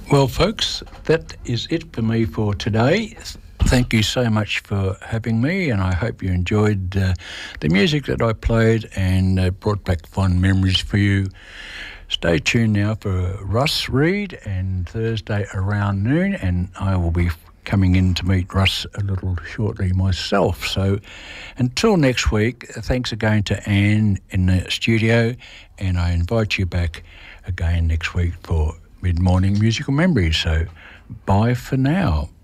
Well, folks, that is it for me for today. Thank you so much for having me, and I hope you enjoyed the music that I played and brought back fond memories for you. Stay tuned now for Russ Reid and Thursday around noon, and I will be coming in to meet Russ a little shortly myself. So until next week, thanks again to Anne in the studio, and I invite you back again next week for Mid-Morning Musical Memories. So bye for now.